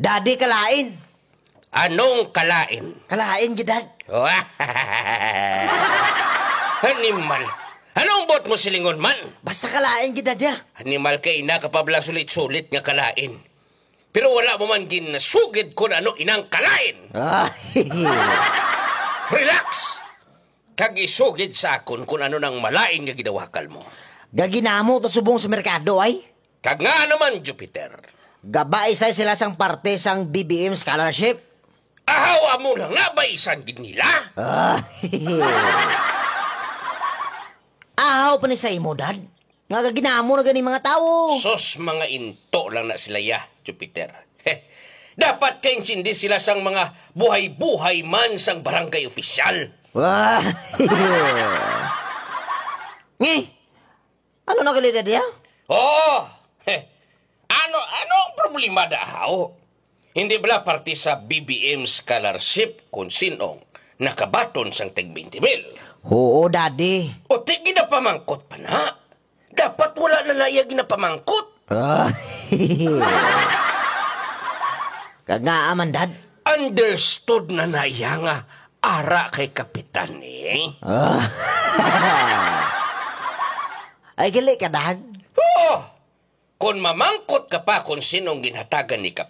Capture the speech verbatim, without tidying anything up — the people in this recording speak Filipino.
Daddy, kalain. Anong kalain? Kalain, gidad. Animal. Anong bot mo silingon man? Basta kalain, gidad ya. Animal kay ina kapabla sulit-sulit nga kalain. Pero wala mo man ginasugid kung ano inang kalain. Relax! Kag isugid sa akon kung ano nang malain nga gidawakal mo. Gaginamo to subong sa merkado ay. Kag nga naman, Jupiter. Gabay say sila sang parte sang B B M scholarship. Ahawa mo lang nabaisan gid nila. Ahaw pa ni sa imo, dad. Nga gaginamo na gani mga tao. Sos mga into lang na sila ya, Jupiter. Heh. Dapat kainsindi sila sang mga buhay-buhay man sang barangay opisyal. Ngi, ano na kalidad ya? Oh, heh. Ano, ano ang problema daw? Hindi bala parte sa B B M scholarship kung sinong nakabaton sang tag twenty mil. Oo, daddy. O ti ginapamangkot pa na. Dapat wala na naya ginapamangkot. Kagaaman, dad. Understood na naya nga ara kay kapitan eh. Ay, gali ka, dad. Oh, kung mamangkot ka pa kung sinong ginhatagan ni